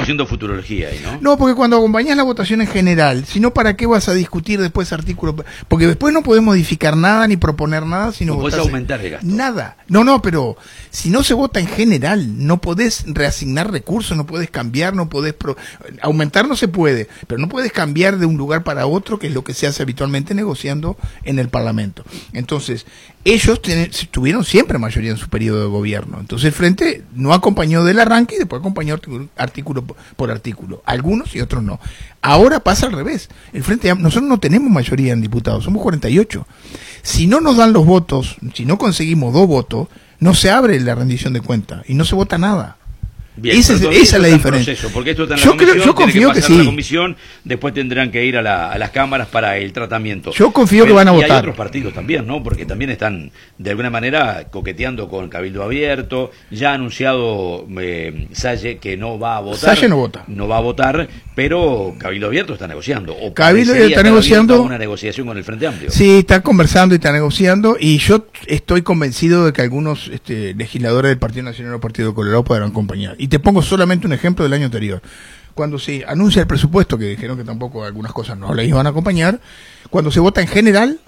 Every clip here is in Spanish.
haciendo futurología ahí, ¿no? No, porque cuando acompañás la votación en general, si no, ¿para qué vas a discutir después artículo? Porque después no podés modificar nada ni proponer nada, sino no podés aumentar el gasto. Nada. No, pero si no se vota en general, no podés reasignar recursos, no podés cambiar, no podés... aumentar no se puede, pero no puedes cambiar de un lugar para otro, que es lo que se hace habitualmente negociando en el Parlamento. Entonces, ellos tuvieron siempre mayoría en su periodo de gobierno. Entonces el Frente no acompañó del arranque y después acompañó artículo por artículo. Algunos y otros no. Ahora pasa al revés. El Frente, nosotros no tenemos mayoría en diputados, somos 48. Si no nos dan los votos, si no conseguimos 2 votos, no se abre la rendición de cuentas y no se vota nada. Bien, esa es la diferencia. Proceso, porque esto está en la comisión, yo confío que sí. la comisión, después tendrán que ir a las cámaras para el tratamiento. Yo confío que van a votar. Y hay otros partidos también, ¿no? Porque también están, de alguna manera, coqueteando con Cabildo Abierto. Ya ha anunciado Salle que no va a votar. Salle no vota. No va a votar, pero Cabildo Abierto está negociando. O Cabildo está negociando. Una negociación con el Frente Amplio. Sí, está conversando y está negociando. Y yo estoy convencido de que algunos legisladores del Partido Nacional o Partido Colorado podrán acompañar. Y te pongo solamente un ejemplo del año anterior. Cuando se anuncia el presupuesto, que dijeron que tampoco algunas cosas no les iban a acompañar, cuando se vota en general,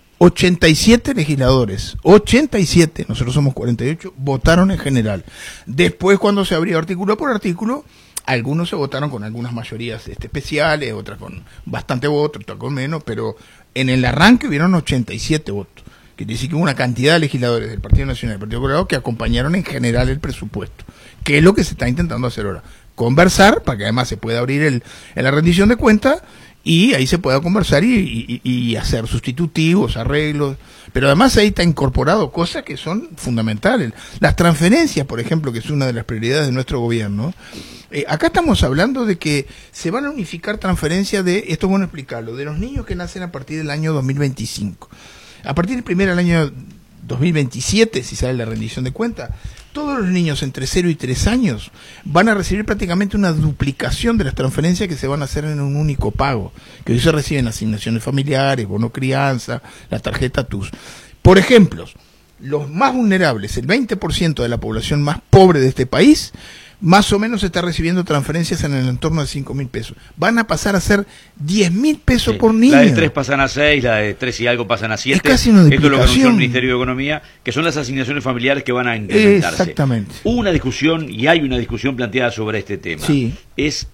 87 legisladores, 87, nosotros somos 48, votaron en general. Después, cuando se abrió artículo por artículo, algunos se votaron con algunas mayorías especiales, otras con bastante voto, otras con menos, pero en el arranque hubieron 87 votos. Quiere decir que hubo una cantidad de legisladores del Partido Nacional y del Partido Colorado que acompañaron en general el presupuesto, que es lo que se está intentando hacer ahora. Conversar, para que además se pueda abrir la rendición de cuentas, y ahí se pueda conversar y hacer sustitutivos, arreglos, pero además ahí está incorporado cosas que son fundamentales. Las transferencias, por ejemplo, que es una de las prioridades de nuestro gobierno. Acá estamos hablando de que se van a unificar transferencias esto es bueno explicarlo, de los niños que nacen a partir del año 2025. A partir del primer año 2027, si sale la rendición de cuentas, todos los niños entre 0 y 3 años van a recibir prácticamente una duplicación de las transferencias que se van a hacer en un único pago, que hoy se reciben asignaciones familiares, bono crianza, la tarjeta TUS. Por ejemplo, los más vulnerables, el 20% de la población más pobre de este país, más o menos está recibiendo transferencias en el entorno de 5.000 pesos. Van a pasar a ser 10.000 pesos por niño. La de 3 pasan a 6, la de 3 y algo pasan a 7. Es casi una duplicación. Esto es lo que anunció el Ministerio de Economía, que son las asignaciones familiares que van a incrementarse. Exactamente. Hubo una discusión, y hay una discusión planteada sobre este tema. Sí. Es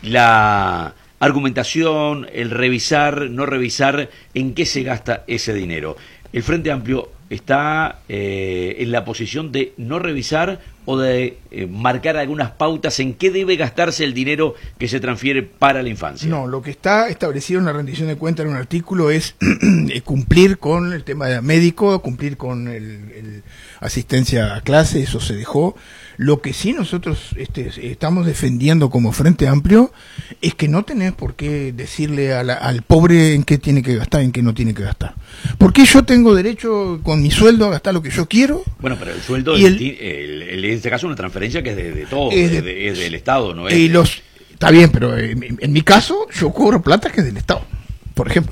la argumentación, el revisar, no revisar, en qué se gasta ese dinero. El Frente Amplio está en la posición de no revisar o de marcar algunas pautas en qué debe gastarse el dinero que se transfiere para la infancia. No, lo que está establecido en la rendición de cuentas en un artículo es cumplir con el tema de médico, cumplir con el asistencia a clase, eso se dejó. Lo que sí nosotros estamos defendiendo como Frente Amplio es que no tenés por qué decirle al pobre en qué tiene que gastar, en qué no tiene que gastar. Porque yo tengo derecho con mi sueldo a gastar lo que yo quiero. Bueno, pero el sueldo y en este caso es una transferencia que es de todo, es del Estado, ¿no es? Está bien, pero en mi caso yo cobro plata que es del Estado, por ejemplo.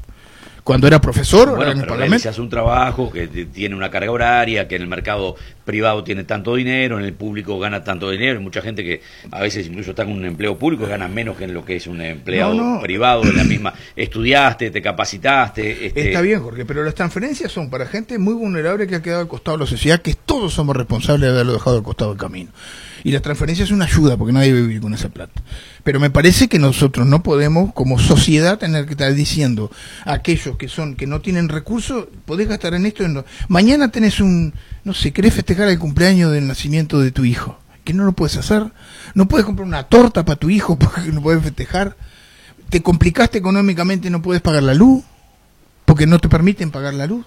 Cuando era profesor, bueno, en el pero Parlamento. Se hace un trabajo que tiene una carga horaria, que en el mercado privado tiene tanto dinero, en el público gana tanto dinero. Hay mucha gente que a veces incluso está en un empleo público, gana menos que en lo que es un empleado privado, de la misma. Estudiaste, te capacitaste. Está bien, Jorge, pero las transferencias son para gente muy vulnerable que ha quedado al costado de la sociedad, que todos somos responsables de haberlo dejado al costado del camino. Y la transferencia es una ayuda, porque nadie debe vivir con esa plata. Pero me parece que nosotros no podemos, como sociedad, tener que estar diciendo a aquellos que no tienen recursos, podés gastar en esto. Mañana tenés no sé, querés festejar el cumpleaños del nacimiento de tu hijo, que no lo puedes hacer. No puedes comprar una torta para tu hijo porque no puedes festejar. Te complicaste económicamente, no puedes pagar la luz, porque no te permiten pagar la luz.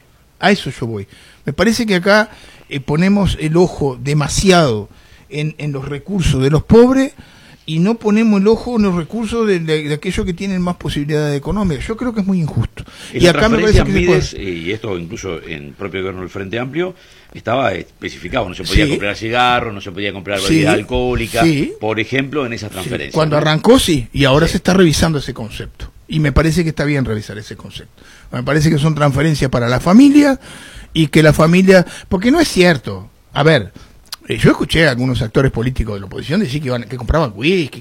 A eso yo voy. Me parece que acá ponemos el ojo demasiado en los recursos de los pobres y no ponemos el ojo en los recursos de aquellos que tienen más posibilidades económicas. Yo creo que es muy injusto. Y acá me parece que y esto incluso en el propio gobierno del Frente Amplio estaba especificado, no se podía comprar cigarros, no se podía comprar bebida alcohólica, por ejemplo, en esas transferencias. Cuando arrancó y ahora se está revisando ese concepto. Y me parece que está bien revisar ese concepto. Me parece que son transferencias para la familia y que la familia, porque no es cierto. A ver, yo escuché a algunos actores políticos de la oposición decir que compraban whisky,